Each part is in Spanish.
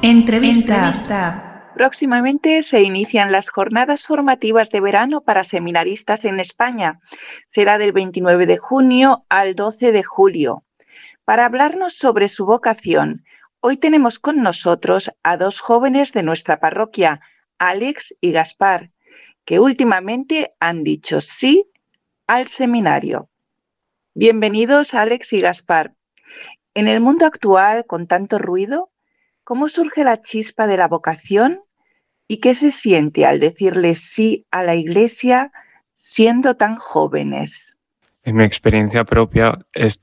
Entrevista. Próximamente se inician las jornadas formativas de verano para seminaristas en España. Será del 29 de junio al 12 de julio. Para hablarnos sobre su vocación, hoy tenemos con nosotros a dos jóvenes de nuestra parroquia, Alex y Gaspar, que últimamente han dicho sí al seminario. Bienvenidos, Alex y Gaspar. En el mundo actual, con tanto ruido, ¿cómo surge la chispa de la vocación? ¿Y qué se siente al decirle sí a la Iglesia siendo tan jóvenes? En mi experiencia propia,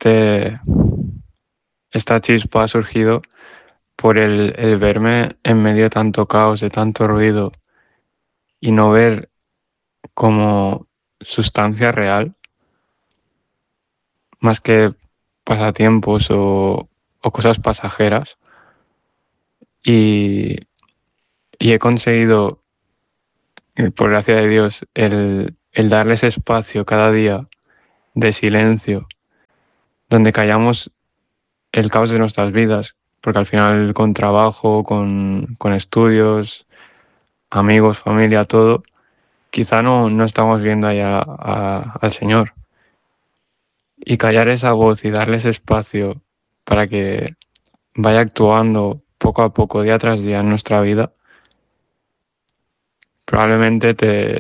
esta chispa ha surgido por el verme en medio de tanto caos, de tanto ruido, y no ver como sustancia real, más que pasatiempos o cosas pasajeras. Y, y he conseguido, por gracia de Dios, el darles espacio cada día de silencio, donde callamos el caos de nuestras vidas, porque al final con trabajo, con estudios, amigos, familia, todo, quizá no estamos viendo allá al Señor. Y callar esa voz y darles espacio para que vaya actuando poco a poco, día tras día en nuestra vida, probablemente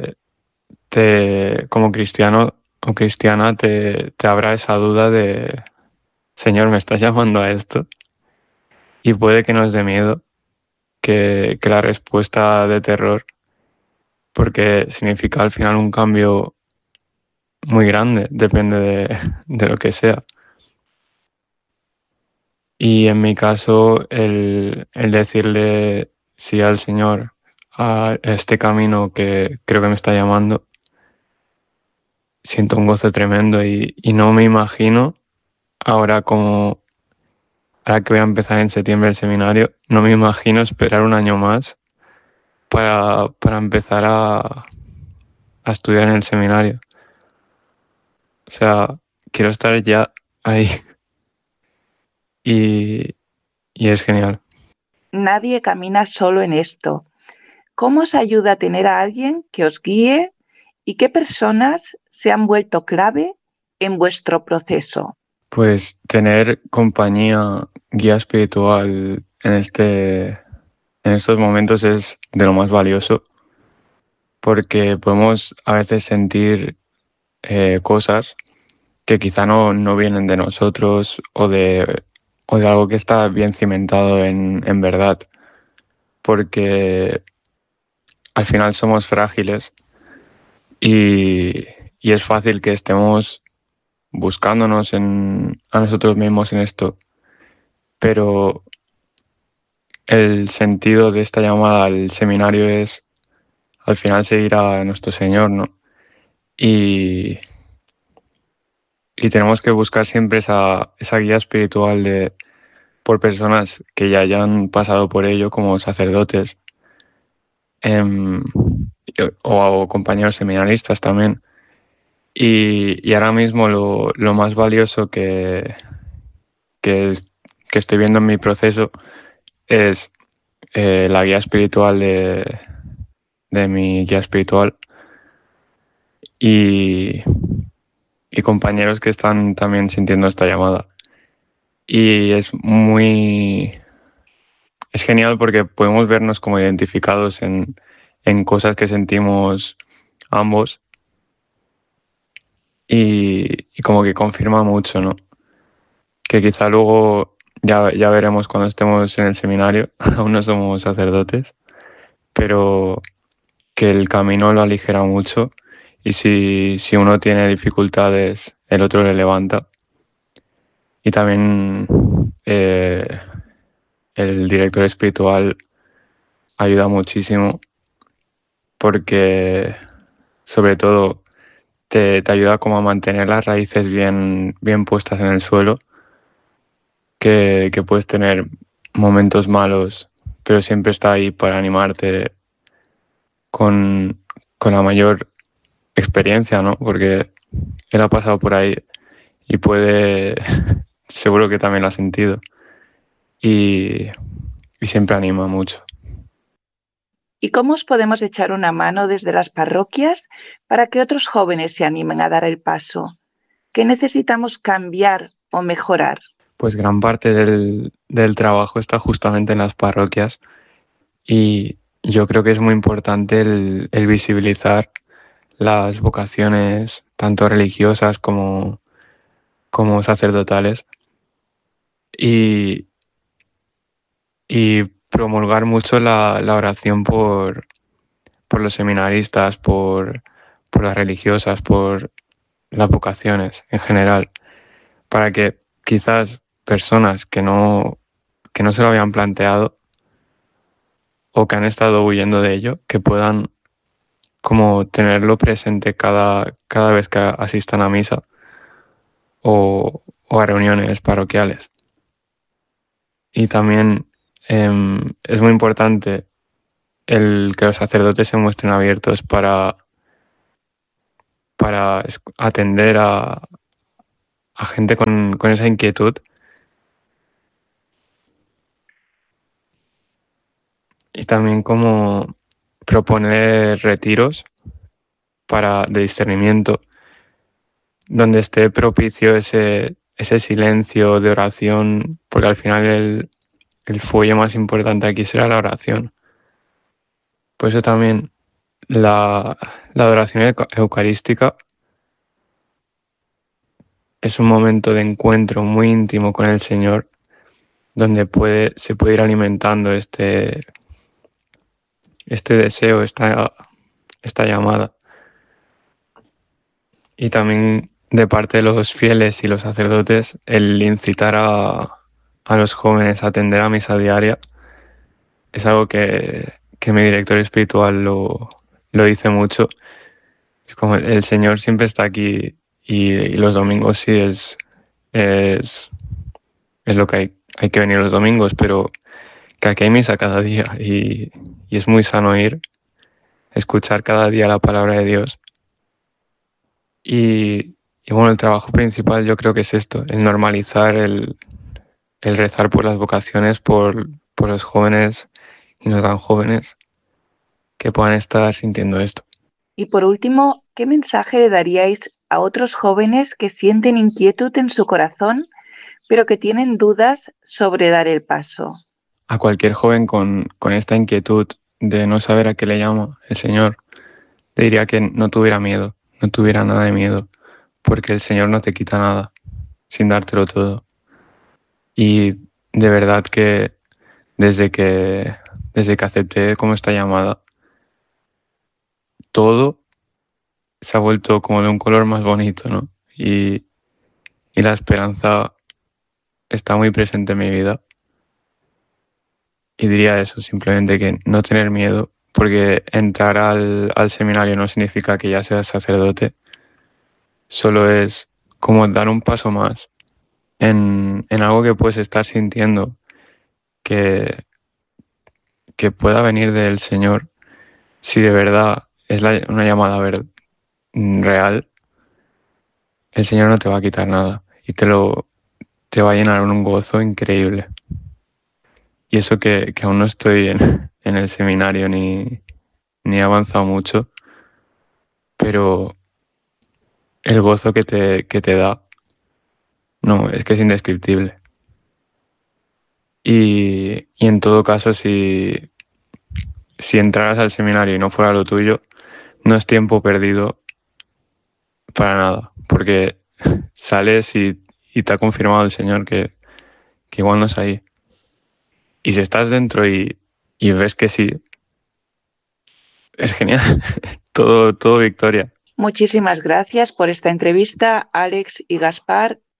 como cristiano o cristiana, te habrá esa duda de, Señor, ¿me estás llamando a esto? Y puede que nos dé miedo, que la respuesta de terror, porque significa al final un cambio muy grande, depende de lo que sea. Y en mi caso, el decirle sí al Señor a este camino que creo que me está llamando, siento un gozo tremendo y no me imagino ahora ahora que voy a empezar en septiembre el seminario, no me imagino esperar un año más para empezar a estudiar en el seminario. O sea, quiero estar ya ahí y, y es genial. Nadie camina solo en esto. ¿Cómo os ayuda a tener a alguien que os guíe y qué personas se han vuelto clave en vuestro proceso? Pues tener compañía, guía espiritual en estos momentos es de lo más valioso, porque podemos a veces sentir cosas que quizá no vienen de nosotros o de algo que está bien cimentado en verdad, porque al final somos frágiles y, y es fácil que estemos buscándonos a nosotros mismos en esto, pero el sentido de esta llamada al seminario es al final seguir a nuestro Señor, ¿no? Y, y tenemos que buscar siempre esa guía espiritual por personas que ya hayan pasado por ello, como sacerdotes em, o compañeros seminaristas también. Y ahora mismo lo más valioso que, es- que estoy viendo en mi proceso es la guía espiritual de mi guía espiritual y, y compañeros que están también sintiendo esta llamada. Y es genial porque podemos vernos como identificados en cosas que sentimos ambos y como que confirma mucho, ¿no? Que quizá luego ya veremos cuando estemos en el seminario, aún no somos sacerdotes, pero que el camino lo aligera mucho y si uno tiene dificultades, el otro le levanta. Y también el director espiritual ayuda muchísimo porque sobre todo te ayuda como a mantener las raíces bien puestas en el suelo, que puedes tener momentos malos, pero siempre está ahí para animarte con, con la mayor experiencia, ¿no? Porque él ha pasado por ahí y seguro que también lo ha sentido. Y, y siempre anima mucho. ¿Y cómo os podemos echar una mano desde las parroquias para que otros jóvenes se animen a dar el paso? ¿Qué necesitamos cambiar o mejorar? Pues gran parte del trabajo está justamente en las parroquias y yo creo que es muy importante el visibilizar las vocaciones tanto religiosas como sacerdotales y, y promulgar mucho la oración por los seminaristas, por las religiosas, por las vocaciones en general, para que quizás personas que no se lo habían planteado o que han estado huyendo de ello, que puedan como tenerlo presente cada vez que asistan a misa o a reuniones parroquiales. Y también es muy importante el que los sacerdotes se muestren abiertos para atender a gente con esa inquietud y también como proponer retiros de discernimiento donde esté propicio ese silencio de oración, porque al final el fuelle más importante aquí será la oración. Por eso también la adoración eucarística es un momento de encuentro muy íntimo con el Señor, donde se puede ir alimentando este deseo, esta llamada. Y también de parte de los fieles y los sacerdotes, el incitar a los jóvenes a atender a misa diaria es algo que mi director espiritual lo dice mucho. Es como el Señor siempre está aquí y los domingos sí es, es lo que hay que venir los domingos, pero que aquí hay misa cada día y es muy sano ir, escuchar cada día la palabra de Dios. Y bueno, el trabajo principal yo creo que es esto, el normalizar el rezar por las vocaciones, por los jóvenes y no tan jóvenes que puedan estar sintiendo esto. Y por último, ¿qué mensaje le daríais a otros jóvenes que sienten inquietud en su corazón, pero que tienen dudas sobre dar el paso? A cualquier joven con esta inquietud de no saber a qué le llama el Señor, te diría que no tuviera miedo, no tuviera nada de miedo, porque el Señor no te quita nada sin dártelo todo. Y de verdad que desde que, desde que acepté como esta llamada, todo se ha vuelto como de un color más bonito, ¿no? Y la esperanza está muy presente en mi vida. Y diría eso, simplemente que no tener miedo, porque entrar al seminario no significa que ya seas sacerdote, solo es como dar un paso más en algo que puedes estar sintiendo que, que pueda venir del Señor. Si de verdad es una llamada real, el Señor no te va a quitar nada y te va a llenar un gozo increíble. Y eso que aún no estoy en el seminario ni he avanzado mucho, pero el gozo que te da, no, es que es indescriptible. Y en todo caso, si entraras al seminario y no fuera lo tuyo, no es tiempo perdido para nada, porque sales y te ha confirmado el Señor que igual no es ahí. Y si estás dentro y ves que sí, es genial. Todo victoria. Muchísimas gracias por esta entrevista, Alex y Gaspar.